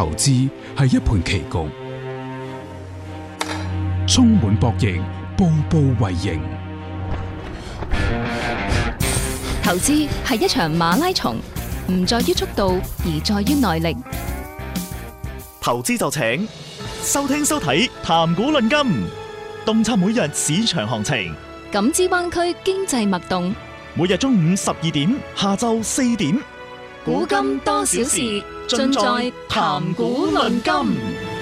投資係一盤棋局，充滿博弈，步步為營。 投資係一場馬拉松，唔在於速度，而在於耐力。 投資就請收聽收睇談股論金，洞察每日市場行情， 感知灣區經濟脈動。 每日中午12點，下晝4點， 古今多少事，盡在談股論金。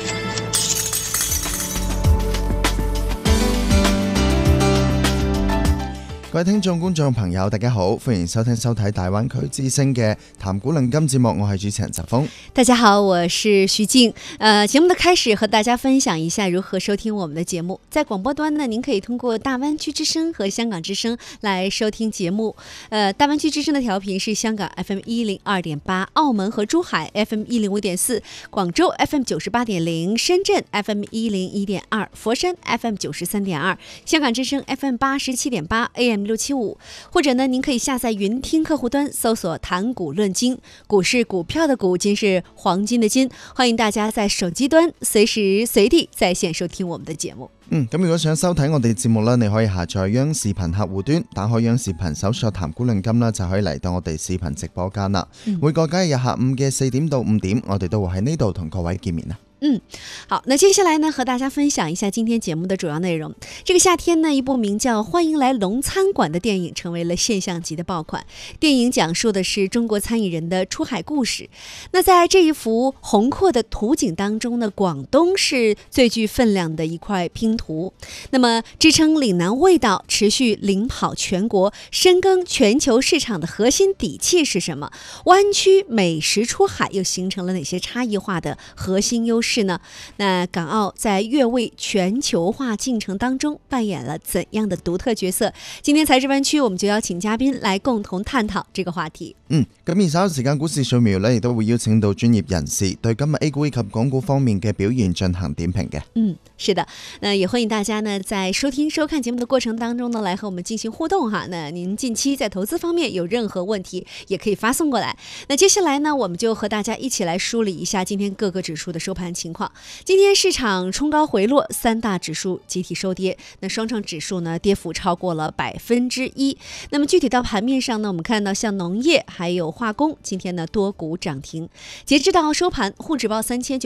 各位聽眾觀眾朋友大家好，歡迎收聽收睇大灣區之聲嘅談股論金節目，我係主持人澤峰。 大家好，我是徐靜。節目的開始和大家分享一下如何收聽我們的節目。在廣播端呢，您可以通過大灣區之聲和香港之聲來收聽節目。大灣區之聲的調頻是香港 FM 102.8，澳門和珠海 FM 105.4，廣州 FM 98.0，深圳 FM 101.2，佛山 FM 93.2，香港之聲 FM 87.8 AM 675，或者呢，您可以下載雲聽客戶端，搜索談股論金，股是股票的股，金是黃金的金。歡迎大家在手機端隨時隨地在線收聽我們的節目。 咁如果想收睇我哋節目呢，你可以下載央視頻客戶端，打開央視頻搜索談股論金啦，就可以嚟到我哋視頻直播間啦。每個假日下午嘅4點到5點，我哋都會喺呢度同各位見面啦。 好，那接下來呢，和大家分享一下今天節目的主要內容。這個夏天呢，一部名叫《歡迎來龍餐館》的電影成為了現象級的爆款。電影講述的是中國餐飲人的出海故事。那在這一幅宏闊的圖景當中呢，廣東是最具分量的一塊拼圖。那麼支撐嶺南味道持續領跑全國、深耕全球市場的核心底氣是什麼？灣區美食出海又形成了哪些差異化的核心優勢呢？那港澳在粵味全球化進程當中扮演了怎樣的獨特角色？今天財智灣區我們就邀請嘉賓來共同探討這個話題。 咁而稍後時間股市掃描呢，亦都會邀請到專業人士對今日 A 股以及港股方面嘅表現進行點評嘅。 是的，那也歡迎大家呢在收聽收看節目的過程當中呢，來和我們進行互動哈。那您近期在投資方面有任何問題，也可以發送過來。那接下來呢，我們就和大家一起來梳理一下今天各個指數的收盤情況。今天市場衝高回落，三大指數集體收跌，那雙創指數呢跌幅超過了1%。那麼具體到盤面上呢，我們看到像農業還有化工今天呢多股漲停。截至到收盤，滬指報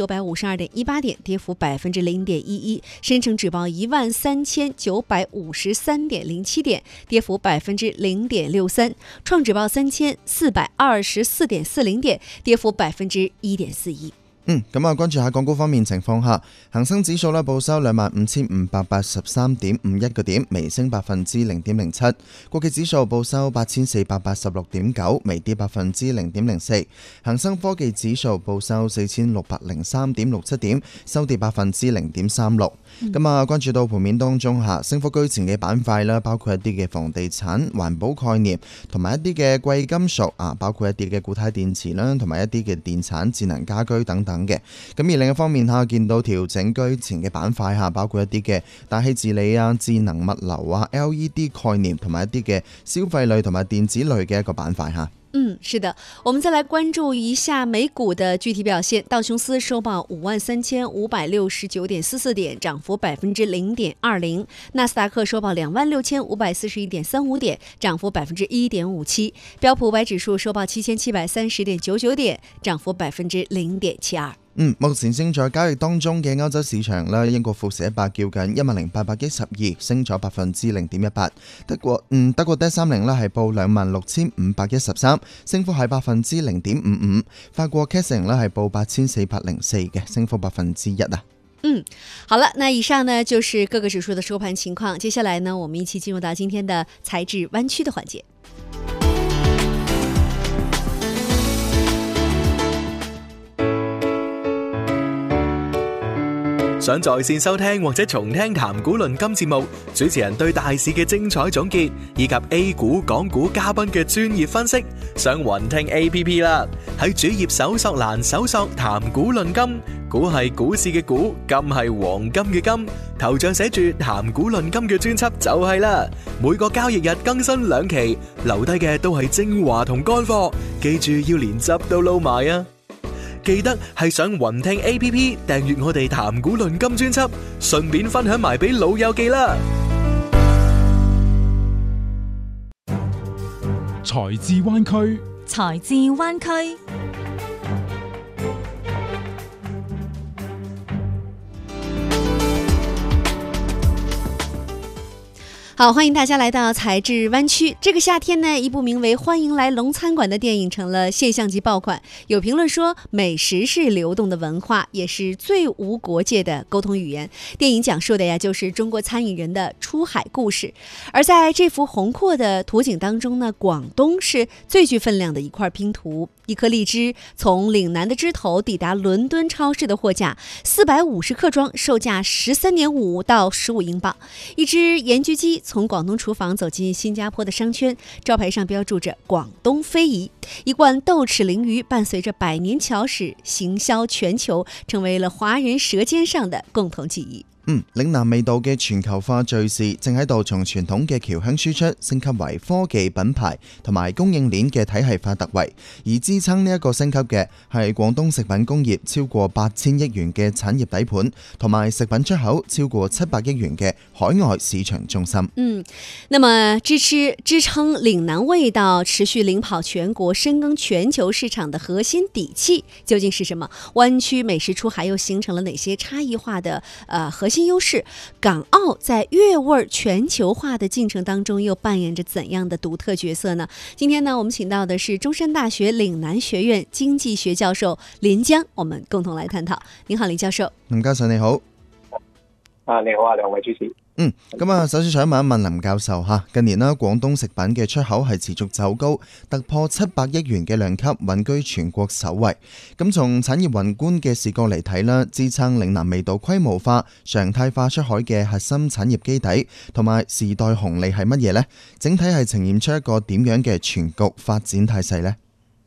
3952.18點，跌幅0.11%；深成指報13953.07點，跌幅0.63%；創指報3424.40點，跌幅1.41%。 關注下港股方面情況下，恒生指數報收25,583.51個點，微升0.07%；國企指數報收8,486.9，微跌0.04%；恒生科技指數報收4,603.67點，收跌0.36%。關注到盤面當中下，升幅居前嘅板塊啦，包括一啲嘅房地產、環保概念，同埋一啲嘅貴金屬包括一啲嘅固態電池啦，同埋一啲嘅電產、智能家居等等嘅。咁而另一方面見到調整居前嘅板塊包括一啲嘅大氣治理智能物流LED 概念，同埋一啲嘅消費類同埋電子類嘅一個板塊是的，我們再來關注一下美股的具體表現。道瓊斯收報53,569.44點，漲幅0.20%；納斯達克收報26,541.35點，漲幅1.57%；標普500指數收報7,730.99點，漲幅0.72%。 目前正在交易當中嘅歐洲市場啦，英國富時100叫緊10,812，升咗0.18%；德國D30係報26,513，升幅係0.55%；法國 CAC 係報8,404嘅，升幅1%。 好了，那以上呢就是各個指數的收盤情況。接下來呢，我們一起進入到今天的財智灣區的環節。 想在線收聽或者重聽談股論金節目，主持人對大市嘅精彩總結，以及 A 股、港股嘉賓嘅專業分析，上雲聽 APP 啦。喺主頁搜索欄搜索談股論金，股係股市嘅股，金係黃金嘅金，頭像寫住談股論金嘅專輯就係啦。每個交易日更新2期，留低嘅都係精華同乾貨，記住要連汁都撈埋啊！ 記得係上雲聽 APP 訂閱我哋談古論今專輯，順便分享埋俾老友記啦。 財智灣區， 財智灣區。 好，欢迎大家来到财智湾区。这个夏天呢，一部名为《欢迎来龙餐馆》的电影成了现象级爆款。有评论说，美食是流动的文化，也是最无国界的沟通语言。电影讲述的呀，就是中国餐饮人的出海故事。而在这幅宏阔的图景当中呢，广东是最具分量的一块拼图。一颗荔枝从岭南的枝头抵达伦敦超市的货架，450克装，售价13.5到15英镑。一只盐焗鸡从广东厨房走进新加坡的商圈，招牌上标注着广东非遗。一罐豆豉鲮魚伴隨着百年橋史行銷全球，成為了華人舌尖上的共同記憶。 嶺南味道嘅全球化敘事正喺度從傳統嘅僑鄉輸出升級為科技品牌同埋供應鏈嘅體系化突圍，而支撐呢一個升級嘅係廣東食品工業超過8000億元嘅產業底盤，同埋食品出口超過700億元嘅海外市場中心。 那麼支撐嶺南味道持續領跑全國、深耕全球市場的核心底氣究竟是什麼？灣區美食出海又形成了哪些差異化的核心優勢？港澳在粵味全球化的進程當中又扮演着怎樣的獨特角色呢？今天呢，我們請到的是中山大學嶺南學院經濟學教授林江，我們共同來探討。您好，林教授。 林教授你好。 你好啊，兩位主持。 咁首先想問一問林教授嚇，近年啦，廣東食品嘅出口係持續走高，突破700億元嘅量級，穩居全國首位。咁從產業宏觀嘅視角嚟睇啦，支撐嶺南味道規模化、常態化出海嘅核心產業基底同埋時代紅利係乜嘢呢？整體係呈現出一個點樣嘅全局發展態勢呢？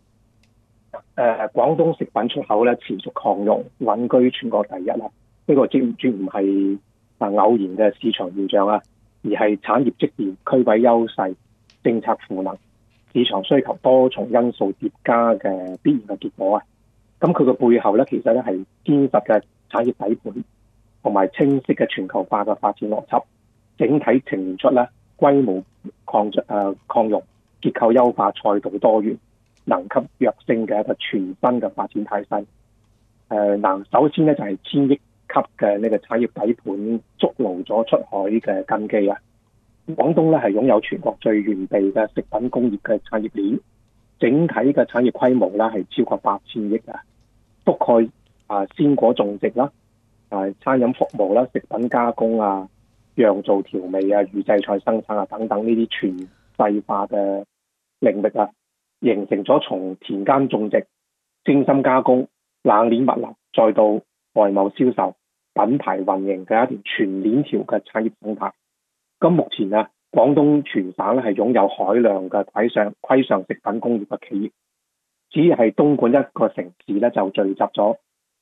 廣東食品出口咧持續擴容，穩居全國第一啦。呢個絕唔係偶然嘅市場現象啊，而係產業積澱、區位優勢、政策賦能、市場需求多重因素疊加嘅必然嘅結果啊。咁佢嘅背後咧，其實咧係堅實嘅產業底盤，同埋清晰嘅全球化嘅發展邏輯，整體呈現出咧規模擴容、結構優化、賽道多元、能級躍升嘅一個全新嘅發展態勢。首先咧就係千億級嘅呢個產業底盤築牢咗出海嘅根基啊！廣東咧係擁有全國最完備嘅食品工業嘅產業鏈，整體嘅產業規模咧係超過8000億啊，覆蓋鮮果種植啦、餐飲服務啦、食品加工啊、釀造調味啊、預製菜生產啊等等呢啲全細化嘅領域啊，形成咗從田間種植、精心加工、冷鏈物流，再到外貿銷售、品牌運營嘅一條全鏈條嘅產業生態。咁目前啊，廣東全省咧係擁有海量嘅規上食品工業嘅企業，只係東莞一個城市咧就聚集咗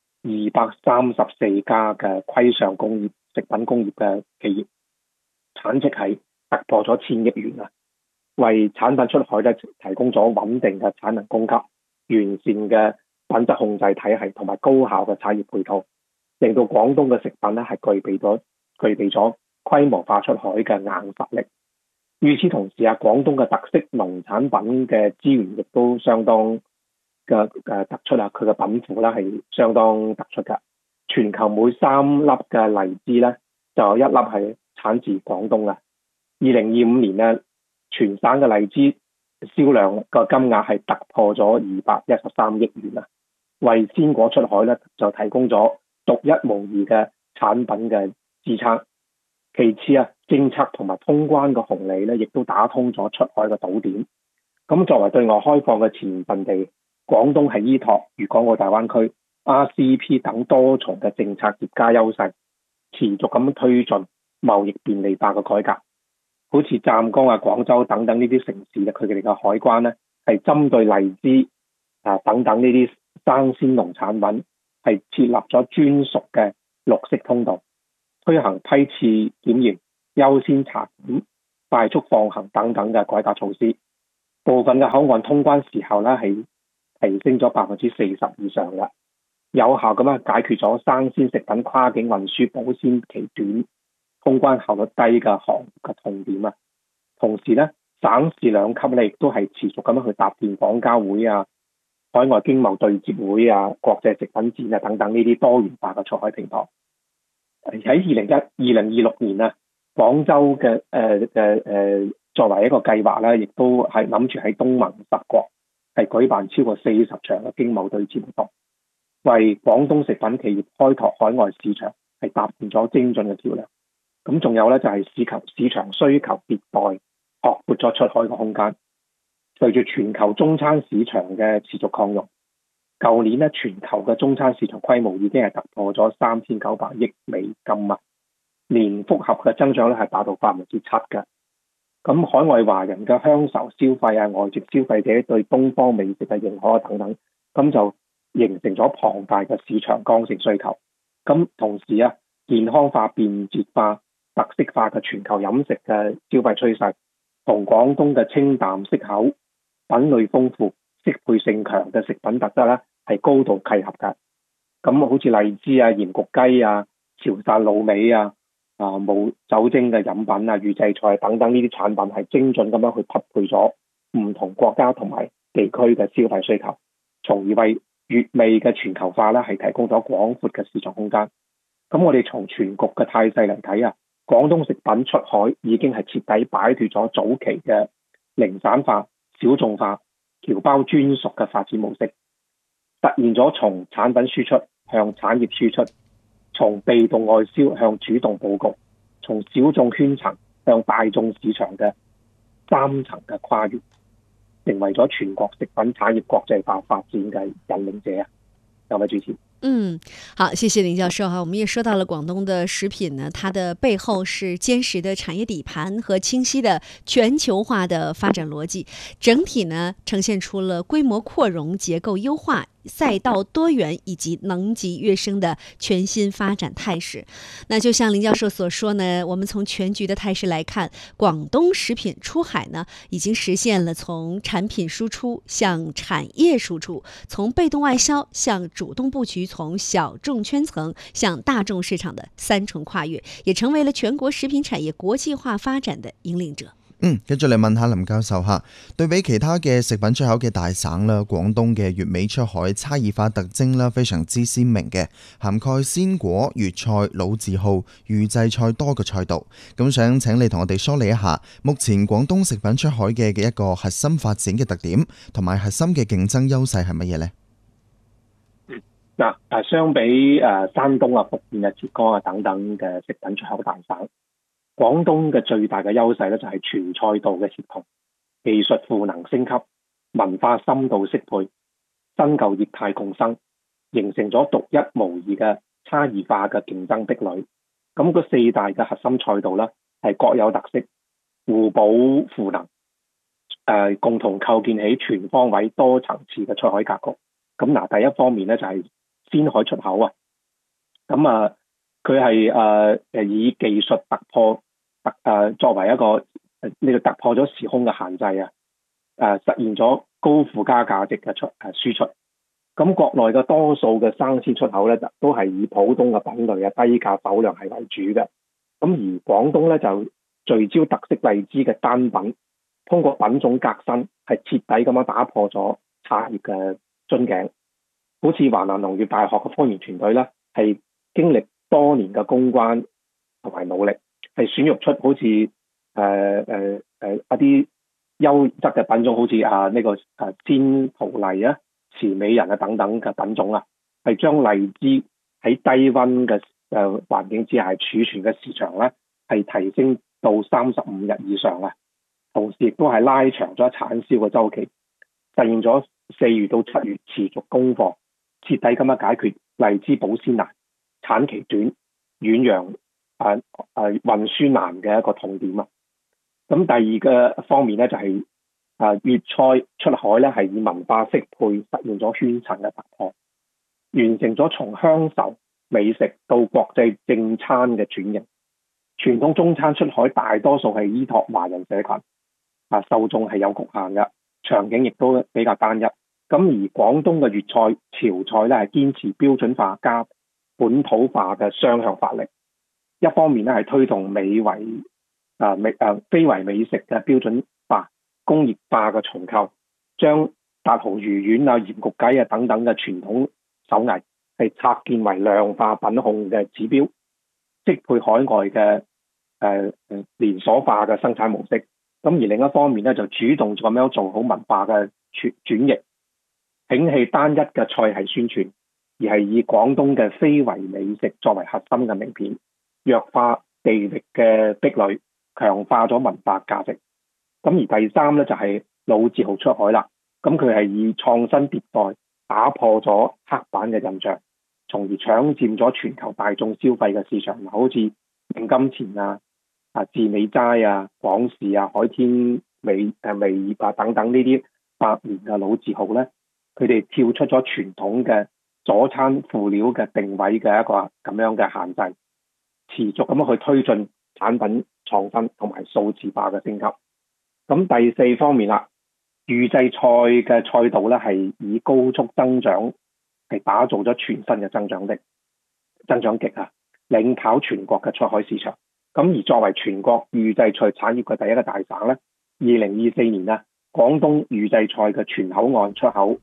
234家嘅規上食品工業嘅企業，產值係突破咗1000億元啊，為產品出海咧提供咗穩定嘅產能供給、完善嘅品質控制體系同埋高效嘅產業配套，令到廣東嘅食品咧係具備咗規模化出海嘅硬實力。與此同時啊，廣東嘅特色農產品嘅資源亦都相當嘅突出啊，佢嘅品庫咧係相當突出㗎。全球每3粒嘅荔枝咧就有1粒係產自廣東啊。2025年咧，全省嘅荔枝銷量個金額係突破咗213億元啊，為鮮果出海咧就提供咗獨一無二嘅產品嘅支撐。其次啊，政策同埋通關嘅紅利咧，亦都打通咗出海嘅堵點。咁作為對外開放嘅前陣地，廣東係依託粵港澳大灣區、RCEP 等多重嘅政策疊加優勢，持續咁推進貿易便利化嘅改革。好似湛江啊、廣州等等呢啲城市咧，佢哋嘅海關咧係針對荔枝等等呢啲生鮮農產品係設立咗專屬嘅綠色通道，推行批次檢驗、優先查檢、快速放行等等嘅改革措施。部分嘅口岸通關時候咧係提升咗40%以上嘅， 有效咁樣解決咗生鮮食品跨境運輸保鮮期短、通關效率低嘅行業嘅痛點啊。同時咧，省市兩級咧亦都係持續咁樣去搭建廣交會啊、海外經貿對接會啊、國際食品展啊等等呢啲多元化嘅出海平台。喺2026年啊，廣州嘅作為一個計劃咧，亦都係諗住喺東盟10國係舉辦超過40場嘅經貿對接活動，為廣東食品企業開拓海外市場係搭建咗精進嘅橋梁。咁仲有咧就係市場需求迭代，拓闊咗出海嘅空間。隨住全球中餐市場嘅持續擴容，舊年咧全球嘅中餐市場規模已經係突破咗3900億美金啊，年複合嘅增長咧係達到7%嘅。咁海外華人嘅鄉愁消費啊、外籍消費者對東方美食嘅認可等等，咁就形成咗龐大嘅市場剛性需求。咁同時啊，健康化、便捷化、特色化嘅全球飲食嘅消費趨勢，同廣東嘅清淡適口、品類豐富、適配性強嘅食品特質咧，係高度契合嘅。咁好似荔枝啊、鹽焗雞啊、潮汕滷味啊、冇酒精嘅飲品啊、預製菜等等呢啲產品係精準咁樣去匹配咗唔同國家同埋地區嘅消費需求，從而為粵味嘅全球化咧係提供咗廣闊嘅市場空間。咁我哋從全局嘅態勢嚟睇啊，廣東食品出海已經係徹底擺脫咗早期嘅零散化、小眾化、僑胞專屬嘅發展模式，實現咗從產品輸出向產業輸出，從被動外銷向主動佈局，從小眾圈層向大眾市場嘅3層嘅跨越，成為咗全國食品產業國際化發展嘅引領者啊！兩位主持。 好，謝謝林教授哈。我們也說到了廣東的食品呢，它的背後是堅實的產業底盤和清晰的全球化的發展邏輯，整體呢呈現出了規模擴容、結構優化、賽道多元以及能級躍升的全新發展態勢。那就像林教授所說呢，我們從全局的態勢來看，廣東食品出海呢已經實現了從產品輸出向產業輸出，從被動外銷向主動佈局，從小眾圈層向大眾市場的3重跨越，也成為了全國食品產業國際化發展的引領者。 跟住嚟問下林教授嚇，對比其他嘅食品出口嘅大省啦，廣東嘅粵味出海差異化特徵啦，非常之鮮明嘅，涵蓋鮮果、粵菜、老字號、預製菜多個賽道。咁想請你同我哋梳理一下，目前廣東食品出海嘅一個核心發展嘅特點，同埋核心嘅競爭優勢係乜嘢呢？ 相比山東啊、福建啊、浙江啊等等嘅食品出口大省，廣東嘅最大嘅優勢咧就係全賽道嘅協同、技術賦能升級、文化深度適配、新舊業態共生，形成咗獨一無二嘅差異化嘅競爭壁壘。咁嗰4大嘅核心賽道咧係各有特色、互補賦能，共同構建起全方位多層次嘅出海格局。咁第一方面咧就係鮮海出口啊。咁佢係以技術突破作為一個呢個突破咗時空嘅限制啊，實現咗高附加價值嘅輸出。咁國內嘅多數嘅生鮮出口咧，都係以普通嘅品類啊、低價手糧係為主嘅。咁而廣東咧就聚焦特色荔枝嘅單品，通過品種革新，係徹底咁樣打破咗產業嘅樽頸。好似華南農業大學嘅科研團隊咧，係經歷多年嘅攻關同埋努力，係選育出好似一啲優質嘅品種，好似呢個鮮桃荔啊、慈美人啊等等嘅品種啊，係將荔枝喺低溫嘅環境之下儲存嘅時長咧，係提升到35日以上啊。同時亦都係拉長咗產銷嘅週期，實現咗4月到7月持續供貨，徹底咁樣解決荔枝保鮮難、產期短、遠洋運輸難嘅一個痛點啊。咁第二個方面咧就係粵菜出海咧係以文化適配實現咗圈層嘅突破，完成咗從鄉愁美食到國際正餐嘅轉型。傳統中餐出海大多數係依託華人社群，受眾係有局限嘅，場景亦都比較單一。咁而廣東嘅粵菜菜咧係堅持標準化加本土化嘅雙向發力。一方面咧係推動非遺美食嘅標準化、工業化嘅重構，將達蠔魚丸啊、鹽焗雞啊等等嘅傳統手藝係拆建為量化品控嘅指標，適配海外嘅連鎖化嘅生產模式。咁而另一方面咧就主動咁樣做好文化嘅轉型，摒棄單一嘅菜系宣傳，而係以廣東嘅非遺美食作為核心嘅名片，弱化地域嘅壁壘，強化咗文化價值。咁而第三咧就係老字號出海啦。咁佢係以創新迭代打破咗刻板嘅印象，從而搶佔咗全球大眾消費嘅市場。好似明金錢啊、致美齋啊、廣氏啊、海天味業啊等等呢啲百年嘅老字號咧，佢哋跳出咗傳統嘅佐餐輔料嘅定位嘅一個咁樣嘅限制，持續咁樣去推進產品創新同埋數字化嘅升級。咁第四方面啦，預製菜嘅賽道咧係以高速增長係打造咗全新嘅增長極啊，領跑全國嘅出海市場。咁而作為全國預製菜產業嘅第一個大省咧，2024年啊，廣東預製菜嘅全口岸出口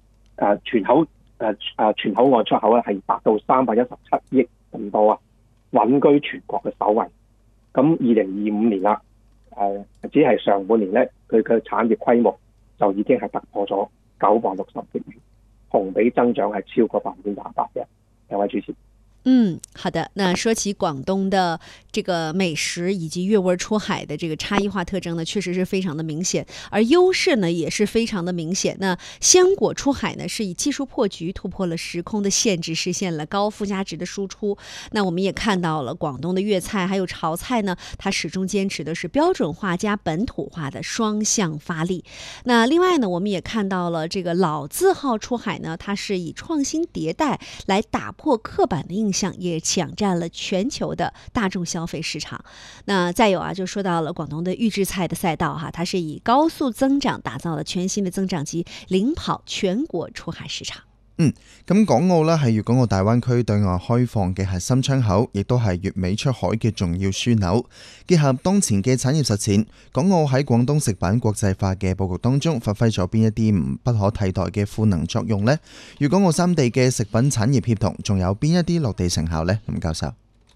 咧係達到317億咁多啊，穩居全國嘅首位。咁2025年啦，只係上半年咧，佢嘅產業規模就已經係突破咗960億元，同比增長係超過28%嘅。兩位主持。 好的。那说起广东的这个美食以及粤味出海的这个差异化特征呢，确实是非常的明显，而优势呢也是非常的明显。那鲜果出海呢是以技术破局突破了时空的限制，实现了高附加值的输出。那我们也看到了广东的粤菜还有潮菜呢，它始终坚持的是标准化加本土化的双向发力。那另外呢，我们也看到了这个老字号出海呢，它是以创新迭代来打破刻板的印象，也抢占了全球的大众消费市場。那再有啊，就說到了廣東的預製菜的賽道哈，它是以高速增長打造了全新的增長極，領跑全國出海市場。 咁港澳呢係粵港澳大灣區對外開放嘅核心窗口，亦都係粵美出海嘅重要樞紐。結合當前嘅產業實踐，港澳喺廣東食品國際化嘅佈局當中，發揮咗邊一啲不可替代嘅賦能作用呢？粵港澳三地嘅食品產業協同，仲有邊一啲落地成效呢？林教授。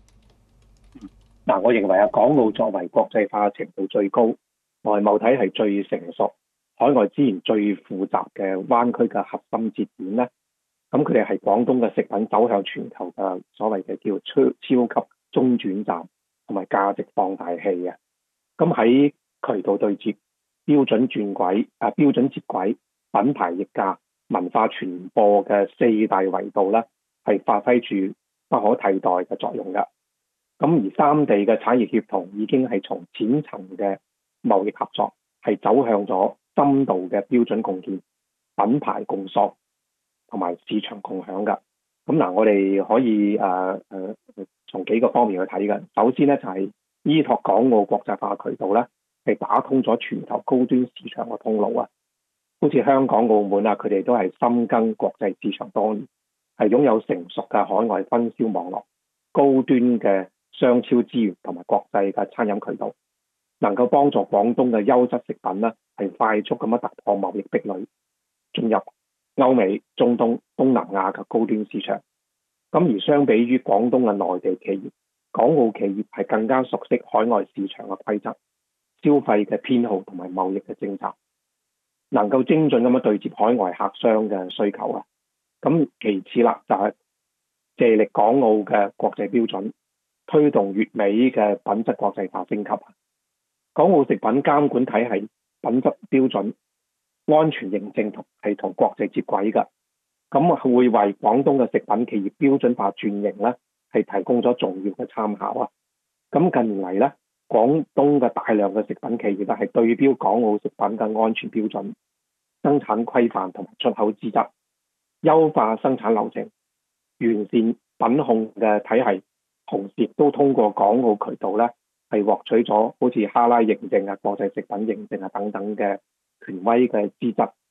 我認為啊，港澳作為國際化程度最高、外貿體係最成熟、海外資源最複雜嘅灣區嘅核心節點呢，咁佢哋係廣東嘅食品走向全球嘅所謂嘅叫超級中轉站同埋價值放大器啊。咁喺渠道對接、標準接軌、品牌溢價、文化傳播嘅四大維度咧，係發揮住不可替代嘅作用㗎。咁而三地嘅產業協同已經係從淺層嘅貿易合作，係走向咗深度嘅標準共建、品牌共創同埋市場共享㗎。咁我哋可以從幾個方面去睇嘅。首先咧就係依託港澳國際化渠道咧，係打通咗全球高端市場嘅通路啊。好似香港、澳門啊，佢哋都係深耕國際市場多年，係擁有成熟嘅海外分銷網絡、高端嘅商超資源同埋國際嘅餐飲渠道，能夠幫助廣東嘅優質食品咧，係快速咁樣突破貿易壁壘，進入歐美、中東、東南亞嘅高端市場。咁而相比於廣東嘅內地企業，港澳企業係更加熟悉海外市場嘅規則、消費嘅偏好同埋貿易嘅政策，能夠精準咁樣對接海外客商嘅需求啊。咁其次啦，就係借力港澳嘅國際標準，推動粵美嘅品質國際化升級。港澳食品監管體系品質標準、安全認證係同國際接軌㗎，咁會為廣東嘅食品企業標準化轉型咧，係提供咗重要嘅參考啊。咁近年嚟咧，廣東嘅大量嘅食品企業咧係對標港澳食品嘅安全標準、生產規範同埋出口資質，優化生產流程，完善品控嘅體系，同時都通過港澳渠道咧係獲取咗好似哈拉認證啊、國際食品認證啊等等嘅權威嘅資質，